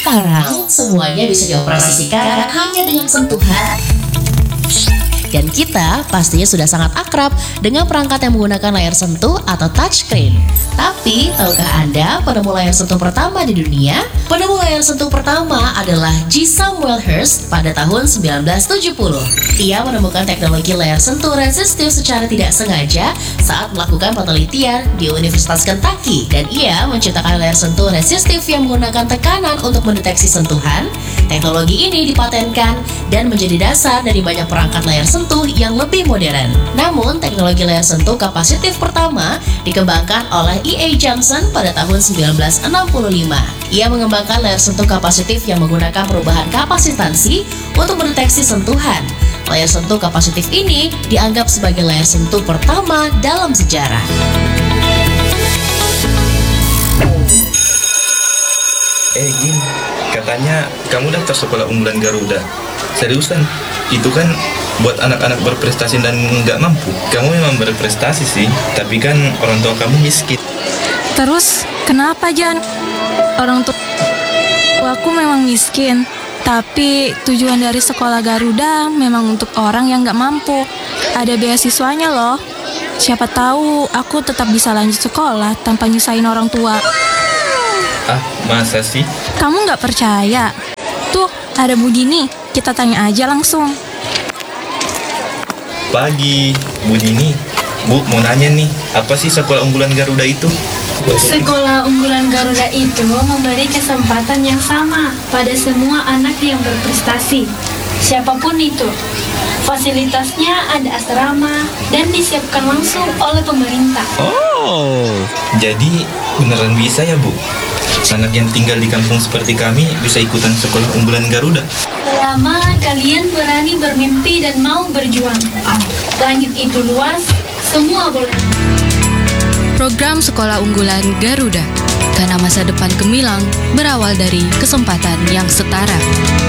Sekarang semuanya bisa dioperasikan hanya dengan sentuhan. Dan kita pastinya sudah sangat akrab dengan perangkat yang menggunakan layar sentuh atau touchscreen. Tapi, tahukah Anda penemu layar sentuh pertama di dunia? Penemu layar sentuh pertama adalah G. Samuel Hurst pada tahun 1970. Ia menemukan teknologi layar sentuh resistif secara tidak sengaja saat melakukan penelitian di Universitas Kentucky. Dan ia menciptakan layar sentuh resistif yang menggunakan tekanan untuk mendeteksi sentuhan. Teknologi ini dipatenkan dan menjadi dasar dari banyak perangkat layar sentuh yang lebih modern. Namun, teknologi layar sentuh kapasitif pertama dikembangkan oleh E.A. Johnson pada tahun 1965. Ia mengembangkan layar sentuh kapasitif yang menggunakan perubahan kapasitansi untuk mendeteksi sentuhan. Layar sentuh kapasitif ini dianggap sebagai layar sentuh pertama dalam sejarah. Gin, katanya kamu daftar sekolah unggulan Garuda. Seriusan? Itu kan buat anak-anak berprestasi dan nggak mampu. Kamu memang berprestasi sih, tapi kan orang tua kamu miskin. Terus, kenapa Jan? Orang tua aku memang miskin, tapi tujuan dari sekolah Garuda memang untuk orang yang nggak mampu. Ada beasiswanya loh. Siapa tahu aku tetap bisa lanjut sekolah tanpa nyusahin orang tua. Ah, masa sih? Kamu nggak percaya? Tuh, ada Bu Dini. Kita tanya aja langsung. Pagi, Bu Dini. Bu, mau nanya nih, apa sih sekolah unggulan Garuda itu? Sekolah unggulan Garuda itu memberi kesempatan yang sama pada semua anak yang berprestasi, siapapun itu. Fasilitasnya ada asrama dan disiapkan langsung oleh pemerintah. Oh, jadi beneran bisa ya, Bu? Anak yang tinggal di kampung seperti kami bisa ikutan sekolah unggulan Garuda? Selama kalian berani bermimpi dan mau berjuang. Langit itu luas, semua boleh. Program Sekolah Unggulan Garuda, karena masa depan gemilang berawal dari kesempatan yang setara.